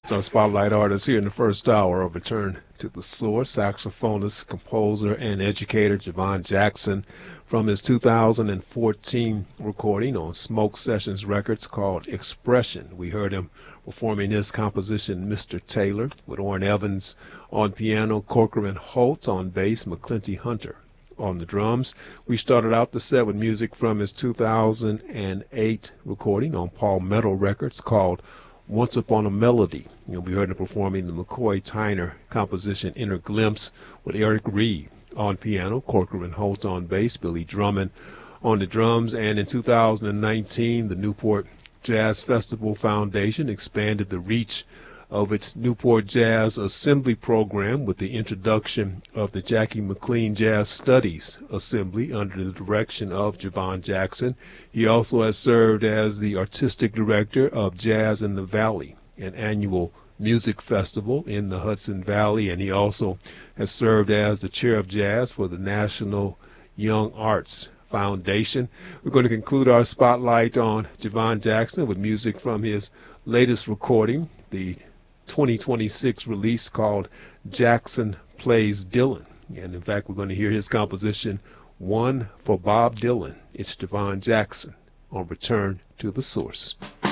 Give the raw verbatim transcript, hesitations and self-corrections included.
It's our spotlight artist here in the first hour of Return to the Source, saxophonist, composer, and educator Javon Jackson from his two thousand fourteen recording on Smoke Sessions Records called Expression. We heard him performing his composition, Mister Taylor, with Orrin Evans on piano, Corcoran Holt on bass, McClinty Hunter on the drums. We started out the set with music from his two thousand eight recording on Palmetto Records called Once Upon a Melody. You know, we heard him performing the McCoy Tyner composition Inner Glimpse with Eric Reed on piano, Corcoran Holt on bass, Billy Drummond on the drums. And in two thousand nineteen, the Newport Jazz Festival Foundation expanded the reach of its Newport Jazz Assembly program with the introduction of the Jackie McLean Jazz Studies Assembly under the direction of Javon Jackson. He also has served as the artistic director of Jazz in the Valley, an annual music festival in the Hudson Valley, and he also has served as the chair of jazz for the National Young Arts Foundation. We're going to conclude our spotlight on Javon Jackson with music from his latest recording, the twenty twenty-six release called Jackson Plays Dylan. And in fact, we're going to hear his composition, One for Bob Dylan. It's Javon Jackson on Return to the Source.